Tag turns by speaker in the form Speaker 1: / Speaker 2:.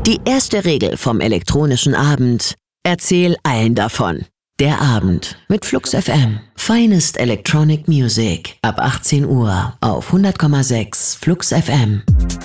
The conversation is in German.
Speaker 1: Die erste Regel vom elektronischen Abend: Erzähl allen davon. Der Abend mit Flux FM. Finest Electronic Music. Ab 18 Uhr auf 100,6 Flux FM.